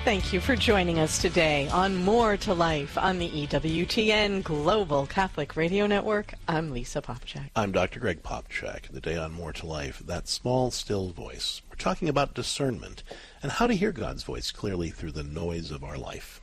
Thank you for joining us today on More to Life on the EWTN Global Catholic Radio Network. I'm Lisa Popchak. I'm Dr. Greg Popchak. Today on More to Life, that small, still voice. We're talking about discernment and how to hear God's voice clearly through the noise of our life.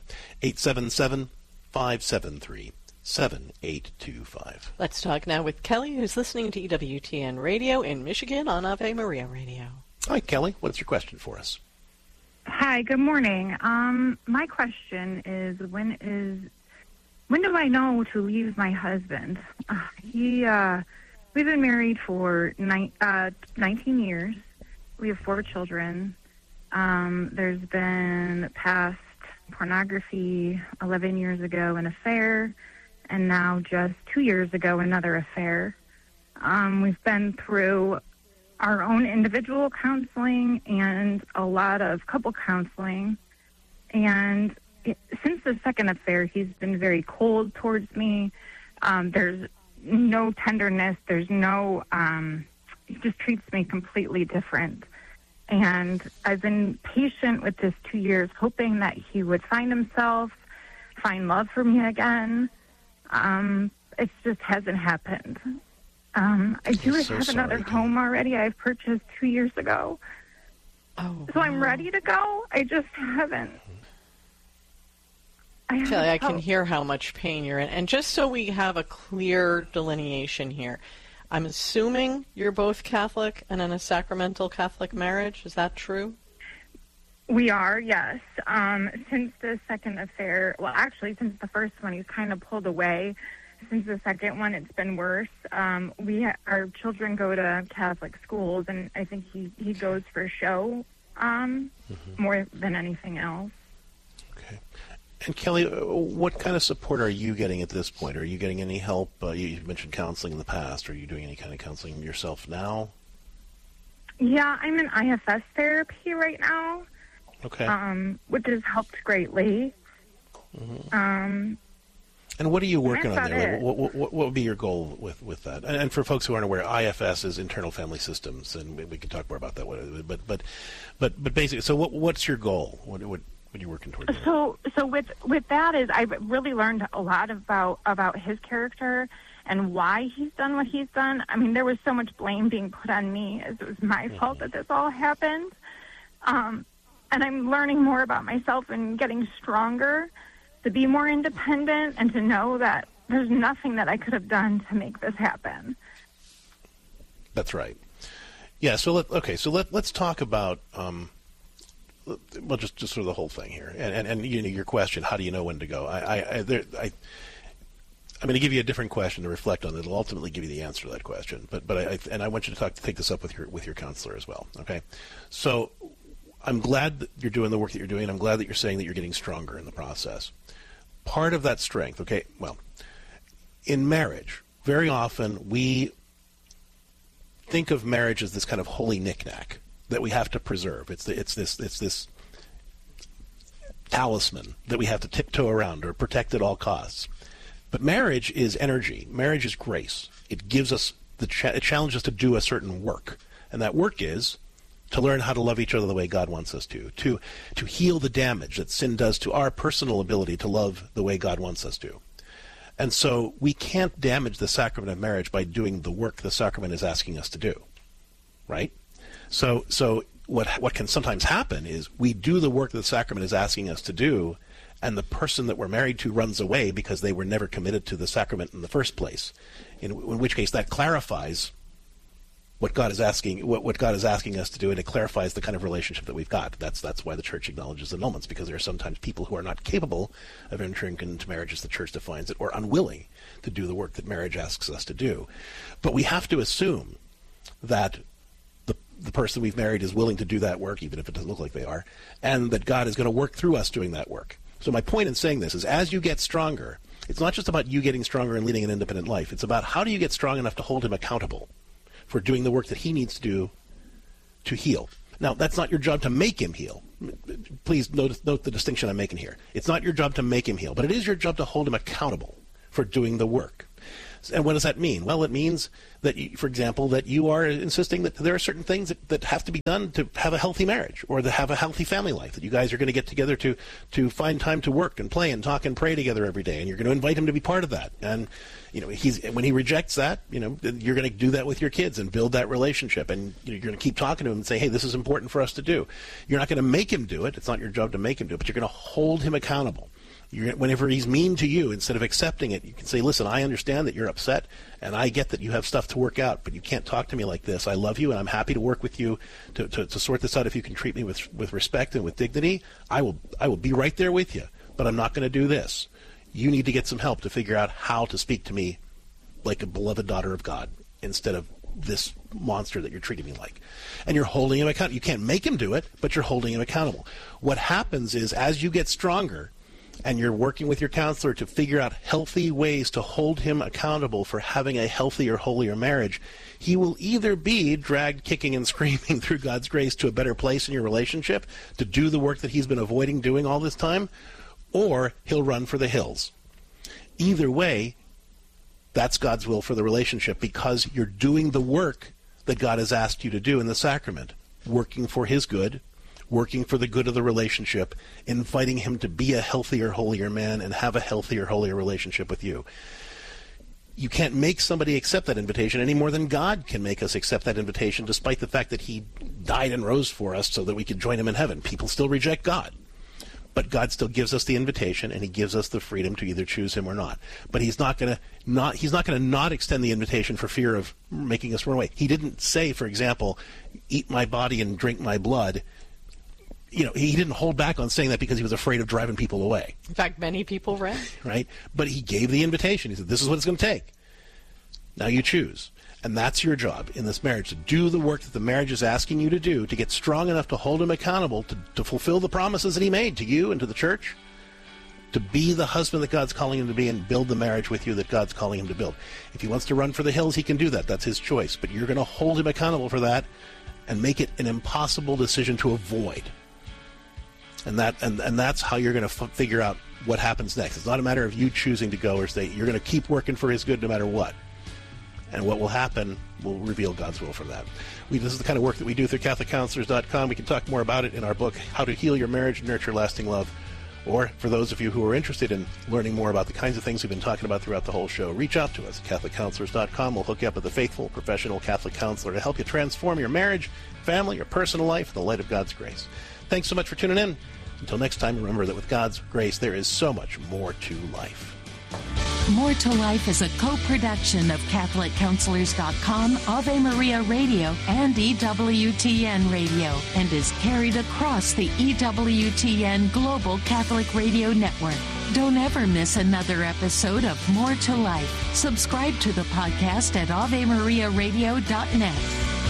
877-573-7825. Let's talk now with Kelly, who's listening to EWTN Radio in Michigan on Ave Maria Radio. Hi, Kelly. What's your question for us? Hi, good morning. My question is, when do I know to leave my husband? We've been married for 19 years. We have 4 children. There's been past pornography 11 years ago, an affair, and now just 2 years ago, another affair. We've been through our own individual counseling and a lot of couple counseling. And since the second affair, he's been very cold towards me. There's no tenderness. There's no, he just treats me completely different. And I've been patient with this 2 years, hoping that he would find himself, find love for me again. It just hasn't happened. I do have another home already I've purchased 2 years ago. So I'm ready to go. I just haven't. Kelly, I can hear how much pain you're in. And just so we have a clear delineation here, I'm assuming you're both Catholic and in a sacramental Catholic marriage. Is that true? We are, yes. Since the second affair, well, actually, since the first one, he's kind of pulled away. Since the second one, it's been worse. Our children go to Catholic schools, and I think he goes for show more than anything else. Okay. And Kelly, what kind of support are you getting at this point? Are you getting any help? You mentioned counseling in the past. Are you doing any kind of counseling yourself now? Yeah, I'm in IFS therapy right now. Okay. Which has helped greatly. Mm-hmm. And what are you working on there? What would be your goal with that? And for folks who aren't aware, IFS is Internal Family Systems, and we can talk more about that. But basically, so what's your goal? What are you working toward? So with that is I've really learned a lot about his character and why he's done what he's done. I mean, there was so much blame being put on me as it was my fault that this all happened. And I'm learning more about myself and getting stronger to be more independent and to know that there's nothing that I could have done to make this happen. That's right. Yeah. So let's talk about just sort of the whole thing here, and your question: how do you know when to go? I'm going to give you a different question to reflect on. It'll ultimately give you the answer to that question. But I want you to take this up with your counselor as well. Okay. So I'm glad that you're doing the work that you're doing. I'm glad that you're saying that you're getting stronger in the process. Part of that strength, okay, well, in marriage, very often we think of marriage as this kind of holy knickknack that we have to preserve. It's this talisman that we have to tiptoe around or protect at all costs. But marriage is energy. Marriage is grace. It gives us it challenges us to do a certain work, and that work is to learn how to love each other the way God wants us to heal the damage that sin does to our personal ability to love the way God wants us to. And so we can't damage the sacrament of marriage by doing the work the sacrament is asking us to do, right? So what can sometimes happen is we do the work the sacrament is asking us to do, and the person that we're married to runs away because they were never committed to the sacrament in the first place, in which case that clarifies what God is asking us to do, and it clarifies the kind of relationship that we've got. That's why the Church acknowledges annulments, because there are sometimes people who are not capable of entering into marriage as the Church defines it, or unwilling to do the work that marriage asks us to do. But we have to assume that the person we've married is willing to do that work, even if it doesn't look like they are, and that God is going to work through us doing that work. So my point in saying this is, as you get stronger, it's not just about you getting stronger and leading an independent life. It's about how do you get strong enough to hold him accountable for doing the work that he needs to do to heal. Now, that's not your job to make him heal. Please note the distinction I'm making here. It's not your job to make him heal, but it is your job to hold him accountable for doing the work. And what does that mean? Well, it means that, for example, that you are insisting that there are certain things that have to be done to have a healthy marriage or to have a healthy family life, that you guys are going to get together to find time to work and play and talk and pray together every day, and you're going to invite him to be part of that. And when he rejects that, you're going to do that with your kids and build that relationship, and you're going to keep talking to him and say, hey, this is important for us to do. You're not going to make him do it. It's not your job to make him do it, but you're going to hold him accountable. Whenever he's mean to you, instead of accepting it, you can say, listen, I understand that you're upset, and I get that you have stuff to work out, but you can't talk to me like this. I love you, and I'm happy to work with you to sort this out. If you can treat me with respect and with dignity, I will be right there with you, but I'm not going to do this. You need to get some help to figure out how to speak to me like a beloved daughter of God instead of this monster that you're treating me like. And you're holding him accountable. You can't make him do it, but you're holding him accountable. What happens is, as you get stronger, and you're working with your counselor to figure out healthy ways to hold him accountable for having a healthier, holier marriage, he will either be dragged kicking and screaming through God's grace to a better place in your relationship to do the work that he's been avoiding doing all this time, or he'll run for the hills. Either way, that's God's will for the relationship, because you're doing the work that God has asked you to do in the sacrament, working for his good, working for the good of the relationship, inviting him to be a healthier, holier man and have a healthier, holier relationship with you. You can't make somebody accept that invitation any more than God can make us accept that invitation, despite the fact that he died and rose for us so that we could join him in heaven. People still reject God. But God still gives us the invitation, and he gives us the freedom to either choose him or not. But he's not going to not extend the invitation for fear of making us run away. He didn't say, for example, eat my body and drink my blood. He didn't hold back on saying that because he was afraid of driving people away. In fact, many people ran. Right? But he gave the invitation. He said, this is what it's going to take. Now you choose. And that's your job in this marriage, to do the work that the marriage is asking you to do, to get strong enough to hold him accountable, to fulfill the promises that he made to you and to the church, to be the husband that God's calling him to be and build the marriage with you that God's calling him to build. If he wants to run for the hills, he can do that. That's his choice. But you're going to hold him accountable for that and make it an impossible decision to avoid. And that's how you're going to figure out what happens next. It's not a matter of you choosing to go or stay. You're going to keep working for his good no matter what. And what will happen will reveal God's will for that. This is the kind of work that we do through CatholicCounselors.com. We can talk more about it in our book, How to Heal Your Marriage and Nurture Lasting Love. Or for those of you who are interested in learning more about the kinds of things we've been talking about throughout the whole show, reach out to us at CatholicCounselors.com. We'll hook you up with a faithful, professional Catholic counselor to help you transform your marriage, family, or personal life in the light of God's grace. Thanks so much for tuning in. Until next time, remember that with God's grace, there is so much more to life. More to Life is a co-production of CatholicCounselors.com, Ave Maria Radio, and EWTN Radio, and is carried across the EWTN Global Catholic Radio Network. Don't ever miss another episode of More to Life. Subscribe to the podcast at AveMariaRadio.net.